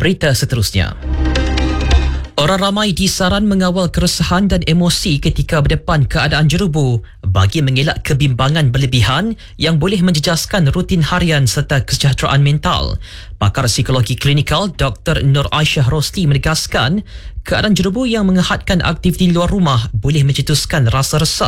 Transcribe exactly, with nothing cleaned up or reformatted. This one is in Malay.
berita seterusnya. Orang ramai disaran mengawal keresahan dan emosi ketika berdepan keadaan jerubu bagi mengelak kebimbangan berlebihan yang boleh menjejaskan rutin harian serta kesejahteraan mental. Pakar psikologi klinikal Doktor Nur Aisyah Rosli menegaskan keadaan jerubu yang mengehadkan aktiviti luar rumah boleh mencetuskan rasa resah